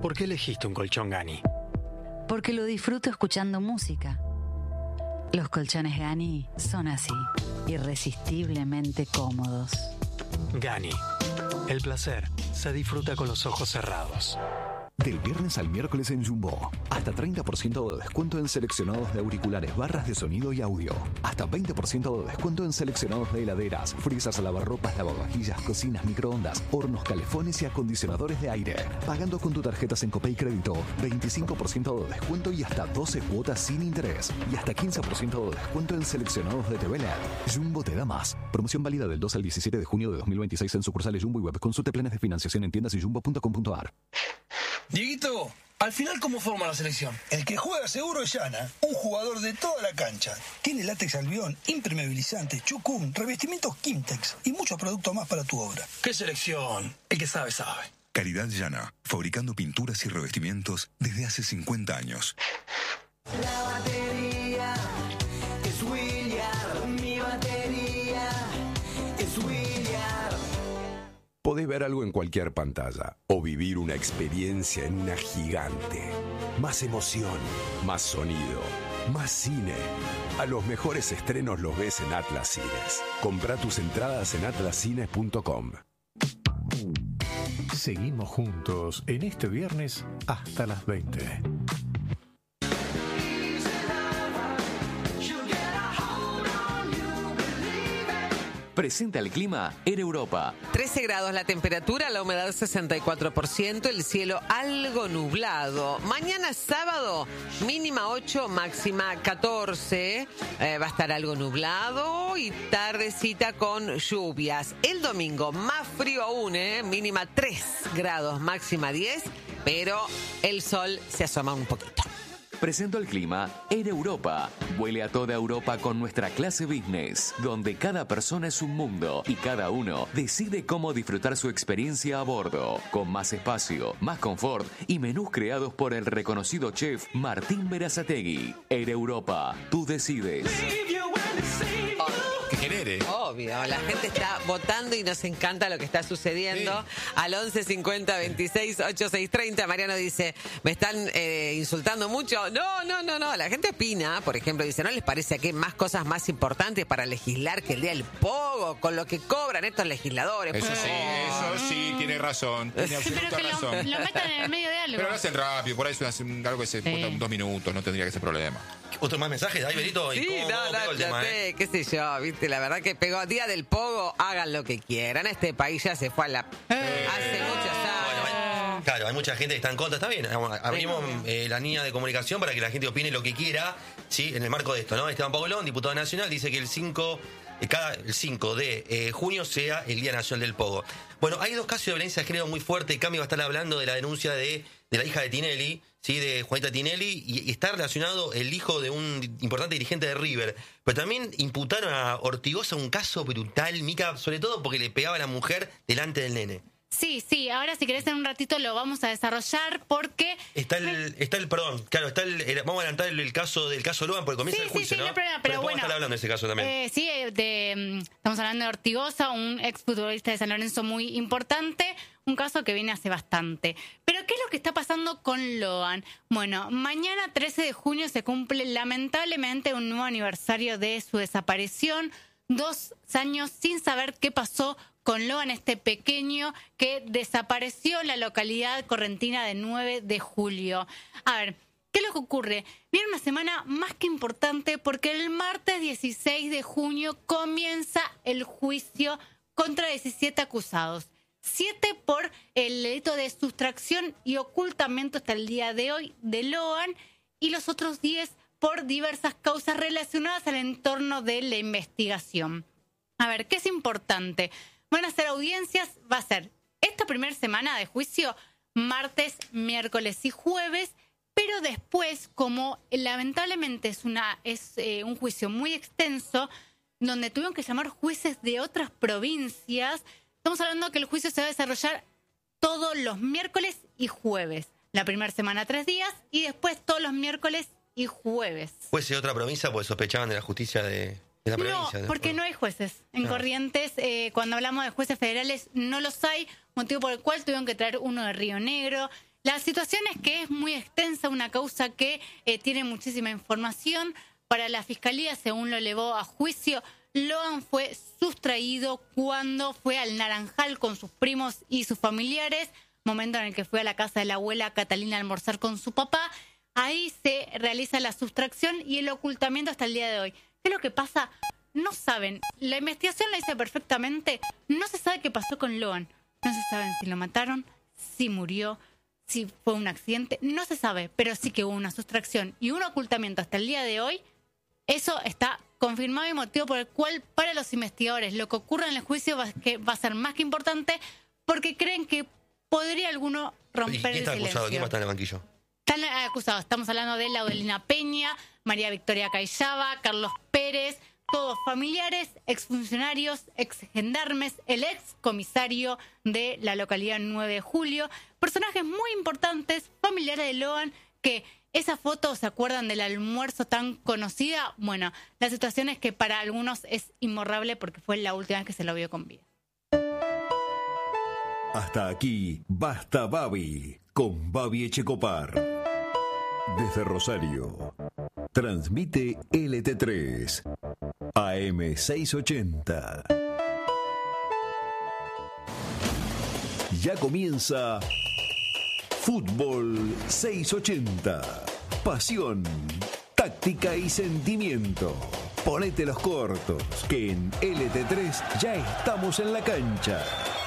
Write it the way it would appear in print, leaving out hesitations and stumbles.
¿Por qué elegiste un colchón Gani? Porque lo disfruto escuchando música. Los colchones Gani son así, irresistiblemente cómodos. Gani, el placer se disfruta con los ojos cerrados. Del viernes al miércoles en Jumbo. Hasta 30% de descuento en seleccionados de auriculares, barras de sonido y audio. Hasta 20% de descuento en seleccionados de heladeras, freezers, lavarropas, lavavajillas, cocinas, microondas, hornos, calefones y acondicionadores de aire. Pagando con tu tarjetas en Copay Crédito, 25% de descuento y hasta 12 cuotas sin interés. Y hasta 15% de descuento en seleccionados de TV LED. Jumbo te da más. Promoción válida del 2 al 17 de junio de 2026 en sucursales Jumbo y web. Consulte planes de financiación en tiendas y jumbo.com.ar. Dieguito, al final, ¿cómo forma la selección? El que juega seguro es Llana, un jugador de toda la cancha. Tiene látex albión, impermeabilizante, chucum, revestimientos Kimtex y muchos productos más para tu obra. ¿Qué selección? El que sabe, sabe. Calidad Llana, fabricando pinturas y revestimientos desde hace 50 años. La batería es William, mi batería es William. Podés ver algo en cualquier pantalla o vivir una experiencia en una gigante. Más emoción, más sonido, más cine. A los mejores estrenos los ves en Atlas Cines. Comprá tus entradas en atlascines.com. Seguimos juntos en este viernes hasta las 20. Presenta el clima Air Europa. 13 grados la temperatura, la humedad 64%, el cielo algo nublado. Mañana sábado, mínima 8, máxima 14. Va a estar algo nublado y tardecita con lluvias. El domingo, más frío aún, mínima 3 grados, máxima 10, pero el sol se asoma un poquito. Presento el clima Air Europa. Vuele a toda Europa con nuestra clase business, donde cada persona es un mundo y cada uno decide cómo disfrutar su experiencia a bordo, con más espacio, más confort y menús creados por el reconocido chef Martín Berazategui. Air Europa, tú decides. Que genere. Obvio, la gente está votando y nos encanta lo que está sucediendo. Sí. Al 11 50 26 86 30, Mariano dice, me están insultando mucho. No, la gente opina, por ejemplo, dice, ¿no les parece que hay más cosas más importantes para legislar que el día del pogo, con lo que cobran estos legisladores? Eso sí, tiene razón, tiene absoluta pero que razón. lo metan en el medio de algo. Pero lo hacen rápido, por ahí es algo que se vota en 2 minutos, no tendría que ser problema. ¿Otro más mensajes? ¿Ahí, Benito? Sí, qué sé yo, viste, la verdad que pegó día del pogo, hagan lo que quieran. Este país ya se fue a la... hace muchos años. Claro, hay mucha gente que está en contra, está bien. Abrimos la línea de comunicación para que la gente opine lo que quiera, ¿sí? En el marco de esto, ¿no? Esteban Paulón, diputado nacional, dice que el 5 de junio sea el Día Nacional del Pogo. Bueno, hay 2 casos de violencia de género muy fuertes. Cami va a estar hablando de la denuncia de la hija de Tinelli, ¿sí? De Juanita Tinelli, y está relacionado el hijo de un importante dirigente de River. Pero también imputaron a Ortigosa un caso brutal, Mica, sobre todo porque le pegaba a la mujer delante del nene. Sí, ahora si querés en un ratito lo vamos a desarrollar porque... Vamos a adelantar el caso del caso Logan porque comienza el juicio, ¿no? No hay problema, pero bueno, estar hablando de ese caso también. Estamos hablando de Ortigosa, un exfutbolista de San Lorenzo muy importante, un caso que viene hace bastante. Pero ¿qué es lo que está pasando con Logan? Bueno, mañana 13 de junio se cumple lamentablemente un nuevo aniversario de su desaparición, 2 años sin saber qué pasó con Logan, este pequeño que desapareció en la localidad correntina de 9 de julio. A ver, ¿qué es lo que ocurre? Viene una semana más que importante porque el martes 16 de junio comienza el juicio contra 17 acusados. 7 por el delito de sustracción y ocultamiento hasta el día de hoy de Logan y los otros 10 por diversas causas relacionadas al entorno de la investigación. A ver, ¿qué es importante? Van a hacer audiencias, va a ser esta primera semana de juicio, martes, miércoles y jueves, pero después, como lamentablemente es un juicio muy extenso, donde tuvieron que llamar jueces de otras provincias, estamos hablando que el juicio se va a desarrollar todos los miércoles y jueves. La primera semana 3 días y después todos los miércoles y jueves. ¿Jueces de otra provincia? Pues sospechaban de la justicia de la provincia. No, porque no hay jueces. En Corrientes, cuando hablamos de jueces federales, no los hay, motivo por el cual tuvieron que traer uno de Río Negro. La situación es que es muy extensa, una causa que tiene muchísima información. Para la Fiscalía, según lo elevó a juicio, Loan fue sustraído cuando fue al Naranjal con sus primos y sus familiares, momento en el que fue a la casa de la abuela Catalina a almorzar con su papá. Ahí se realiza la sustracción y el ocultamiento hasta el día de hoy. ¿Qué es lo que pasa? No saben. La investigación la dice perfectamente. No se sabe qué pasó con Loan. No se sabe si lo mataron, si murió, si fue un accidente. No se sabe, pero sí que hubo una sustracción y un ocultamiento hasta el día de hoy. Eso está confirmado y motivo por el cual para los investigadores lo que ocurra en el juicio va a ser más que importante porque creen que podría alguno romper el silencio. ¿Quién está acusado? ¿Quién va a estar en el banquillo? Están acusados. Estamos hablando de Laudelina Peña, María Victoria Cayaba, Carlos Pérez, todos familiares, exfuncionarios, exgendarmes, el excomisario de la localidad 9 de Julio, personajes muy importantes, familiares de Loan, que esa foto, ¿se acuerdan del almuerzo tan conocida? Bueno, la situación es que para algunos es imborrable porque fue la última vez que se lo vio con vida. Hasta aquí, Basta Babi, con Babi Echecopar. Desde Rosario, transmite LT3, AM 680. Ya comienza Fútbol 680. Pasión, táctica y sentimiento. Ponete los cortos, que en LT3 ya estamos en la cancha.